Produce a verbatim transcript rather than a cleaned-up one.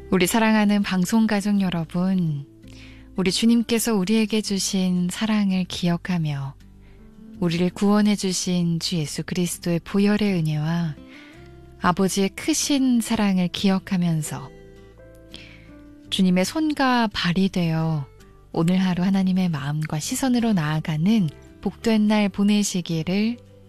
우리 사랑하는 방송가족 여러분, 우리 주님께서 우리에게 주신 사랑을 기억하며 우리를 구원해 주신 주 예수 그리스도의 보혈의 은혜와 아버지의 크신 사랑을 기억하면서 주님의 손과 발이 되어 오늘 하루 하나님의 마음과 시선으로 나아가는 복된 날 보내시기를